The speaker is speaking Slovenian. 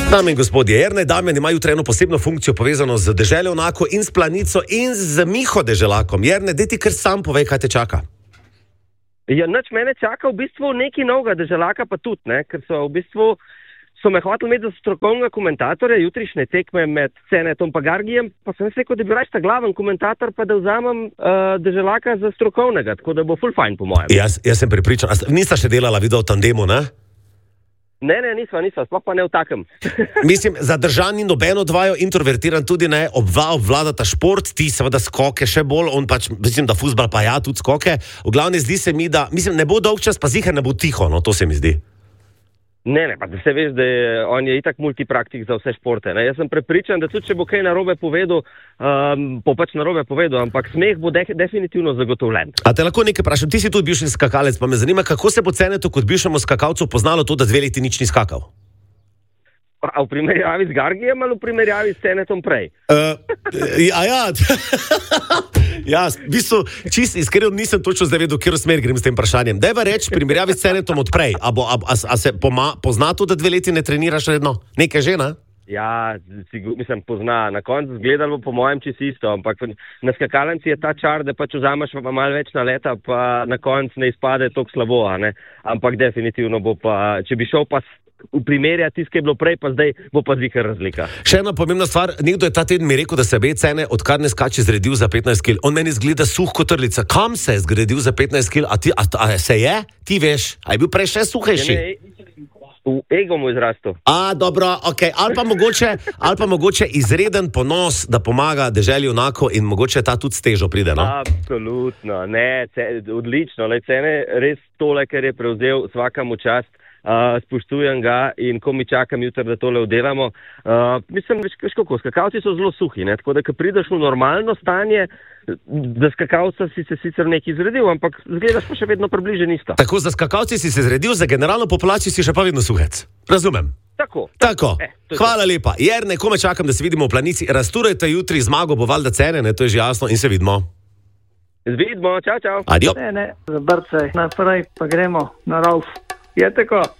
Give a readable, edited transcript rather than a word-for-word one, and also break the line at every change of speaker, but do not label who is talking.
Dame in gospodje, Jernej Damjan ima jutri eno posebno funkcijo povezano z deželjo Nako in s Planico in z Miho Deželakom. Jernej, daj ti kar sam povej, kaj te čaka.
Ja, nič mene čaka v bistvu nekaj novega, Deželaka pa tudi, ne, ker so me hoteli imeti za strokovnega komentatorja jutrišnje tekme med Cenetom pa Gargijem, pa sem se rekel, da bi raje ta glaven komentator, pa da vzamem Deželaka za strokovnega, tako da bo ful fajn po mojem.
Jaz sem prepričan. Nista še delala video v tandemu, ne?
Ne, nisva, sploh pa ne v takem.
Mislim, zadržan in nobeno dvajo, introvertiran tudi ne, obvladata šport, ti seveda skoke še bolj, on pač, mislim, da fuzbal pa ja, tudi skoke. V glavnem zdi se mi, da, mislim, ne bo dolg čas, pa ziher ne bo tiho, no, to se mi zdi.
Ne, pa da se veš, da on je itak multipraktik za vse športe. Ne? Jaz sem prepričan, da tudi če bo kaj narobe povedal, ampak smeh bo definitivno zagotovljen.
A te lahko nekaj vprašam, ti si tudi bivši skakalec, pa me zanima, kako se bo Cenetu kot bivšemu skakalcu poznalo to, da 2 leti nič ni skakal?
A v primerjavi z Gargijem ali v primerjavi s Cenetom prej? Ja, v bistvu, čist iskreno nisem točno zdaj vedel, kjer smer grem s tem vprašanjem. Dajva reči, v primerjavi s Cenetom odprej. A se pozna to, da 2 leti ne treniraš redno? Nekaj že, ne? Ja, mislim, pozna. Na koncu zgledalo po mojem čisto isto, ampak na skakalnici je ta čar, da pač vzameš pa malo več na leta, pa na koncu ne izpade toliko slabo, ne? Ampak definitivno bo pa, če bi šel pa v primerjati tisto, ki je bilo prej, pa zdaj bo pa zvikar razlika.
Še ena pomembna stvar, nekdo je ta teden mi rekel, da se Cene, odkar ne skače, zredil za 15 kg. On meni zgleda suh kot trlica. Kam se je zgradil za 15 kg? A se je? Ti veš? A je bil prej še suhejši?
V ego mu izrastel.
Dobro, okej. Ali pa mogoče izreden ponos, da pomaga deželju Nako in mogoče ta tudi s težo pride, no?
Absolutno, ne, odlično. Cene res tole, ker je prevzel, svakamu čast. Spoštujem ga in ko mi čakam jutri, da tole oddelamo. Mislim, veš kako, skakalci so zelo suhi, ne? Tako da, ko prideš v normalno stanje, za skakalca si se sicer nekaj zredil, ampak zgledaš pa še vedno približen isto.
Tako, za skakalci si se zredil, za generalno populacijo si še pa vedno suhec. Razumem.
Tako.
Hvala lepa. Jernej, kome čakam, da se vidimo v Planici. Razturajte jutri, zmago bo valjda Cene, ne, to je že jasno, in se vidimo.
Vidimo, čau.
Adio.
Ne, zabrcaj, naprej pa gremo na Rauf. Je tako?